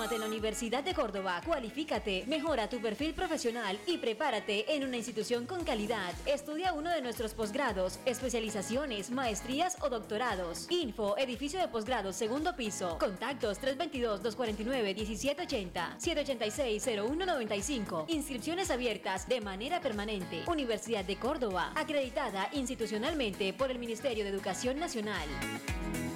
Fórmate en la Universidad de Córdoba, cualifícate, mejora tu perfil profesional y prepárate en una institución con calidad. Estudia uno de nuestros posgrados, especializaciones, maestrías o doctorados. Info, edificio de posgrados, segundo piso. Contactos 322-249-1780, 786-0195. Inscripciones abiertas de manera permanente. Universidad de Córdoba, acreditada institucionalmente por el Ministerio de Educación Nacional.